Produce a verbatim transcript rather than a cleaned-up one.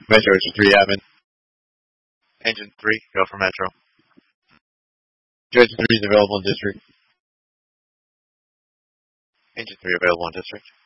Metro Engine three admin. Engine three, go for Metro. Engine three is available in district. Engine three available in district.